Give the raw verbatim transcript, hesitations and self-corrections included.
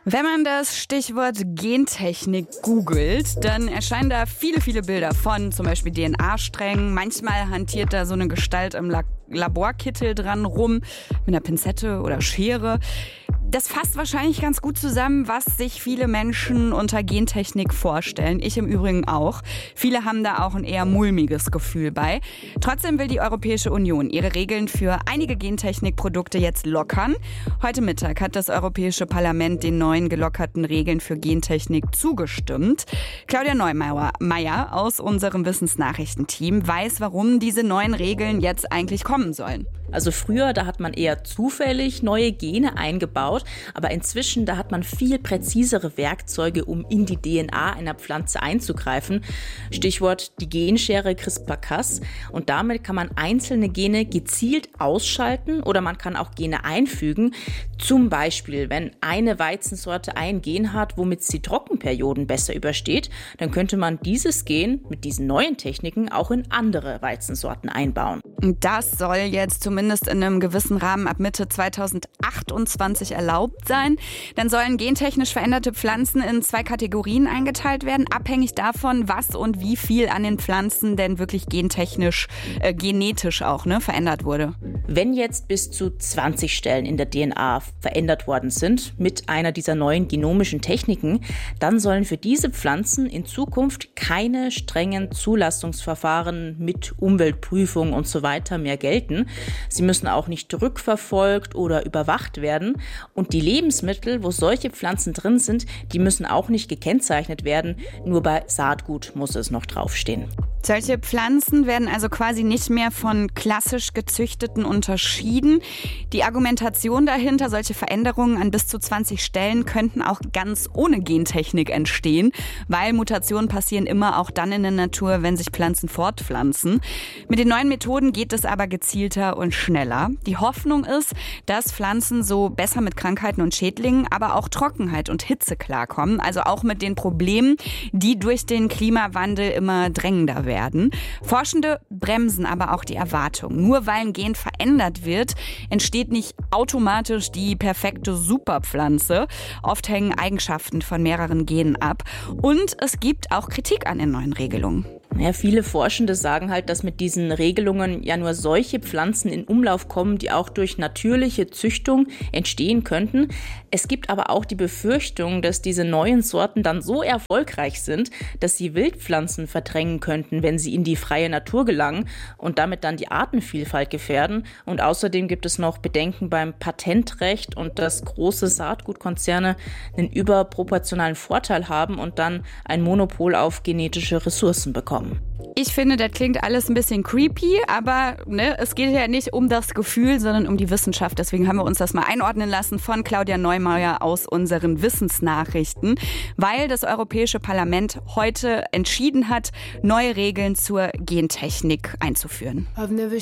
Wenn man das Stichwort Gentechnik googelt, dann erscheinen da viele, viele Bilder von zum Beispiel D N A-Strängen. Manchmal hantiert da so eine Gestalt im La- Laborkittel dran rum, mit einer Pinzette oder Schere. Das fasst wahrscheinlich ganz gut zusammen, was sich viele Menschen unter Gentechnik vorstellen. Ich im Übrigen auch. Viele haben da auch ein eher mulmiges Gefühl bei. Trotzdem will die Europäische Union ihre Regeln für einige Gentechnikprodukte jetzt lockern. Heute Mittag hat das Europäische Parlament den neuen gelockerten Regeln für Gentechnik zugestimmt. Claudia Neumeier aus unserem Wissensnachrichtenteam weiß, warum diese neuen Regeln jetzt eigentlich kommen sollen. Also früher, da hat man eher zufällig neue Gene eingebaut, aber inzwischen, da hat man viel präzisere Werkzeuge, um in die D N A einer Pflanze einzugreifen. Stichwort die Genschere CRISPR-Cas. Und damit kann man einzelne Gene gezielt ausschalten oder man kann auch Gene einfügen. Zum Beispiel, wenn eine Weizensorte ein Gen hat, womit sie Trockenperioden besser übersteht, dann könnte man dieses Gen mit diesen neuen Techniken auch in andere Weizensorten einbauen. Das soll jetzt zumindest in einem gewissen Rahmen ab Mitte zweitausendachtundzwanzig erlaubt sein. Dann sollen gentechnisch veränderte Pflanzen in zwei Kategorien eingeteilt werden, abhängig davon, was und wie viel an den Pflanzen denn wirklich gentechnisch, äh, genetisch auch ne, verändert wurde. Wenn jetzt bis zu zwanzig Stellen in der D N A verändert worden sind mit einer dieser neuen genomischen Techniken, dann sollen für diese Pflanzen in Zukunft keine strengen Zulassungsverfahren mit Umweltprüfung und so weiter mehr gelten. Sie müssen auch nicht rückverfolgt oder überwacht werden. Und die Lebensmittel, wo solche Pflanzen drin sind, die müssen auch nicht gekennzeichnet werden. Nur bei Saatgut muss es noch draufstehen. Solche Pflanzen werden also quasi nicht mehr von klassisch gezüchteten unterschieden. Die Argumentation dahinter, solche Veränderungen an bis zu zwanzig Stellen könnten auch ganz ohne Gentechnik entstehen, weil Mutationen passieren immer auch dann in der Natur, wenn sich Pflanzen fortpflanzen. Mit den neuen Methoden geht es aber gezielter und schneller. Die Hoffnung ist, dass Pflanzen so besser mit Krankheiten und Schädlingen, aber auch Trockenheit und Hitze klarkommen. Also auch mit den Problemen, die durch den Klimawandel immer drängender werden. Werden. Forschende bremsen aber auch die Erwartung. Nur weil ein Gen verändert wird, entsteht nicht automatisch die perfekte Superpflanze. Oft hängen Eigenschaften von mehreren Genen ab. Und es gibt auch Kritik an den neuen Regelungen. Ja, viele Forschende sagen halt, dass mit diesen Regelungen ja nur solche Pflanzen in Umlauf kommen, die auch durch natürliche Züchtung entstehen könnten. Es gibt aber auch die Befürchtung, dass diese neuen Sorten dann so erfolgreich sind, dass sie Wildpflanzen verdrängen könnten, wenn sie in die freie Natur gelangen und damit dann die Artenvielfalt gefährden. Und außerdem gibt es noch Bedenken beim Patentrecht und dass große Saatgutkonzerne einen überproportionalen Vorteil haben und dann ein Monopol auf genetische Ressourcen bekommen. Ich finde, das klingt alles ein bisschen creepy, aber ne, es geht ja nicht um das Gefühl, sondern um die Wissenschaft. Deswegen haben wir uns das mal einordnen lassen von Claudia Neumeier aus unseren Wissensnachrichten, weil das Europäische Parlament heute entschieden hat, neue Regeln zur Gentechnik einzuführen.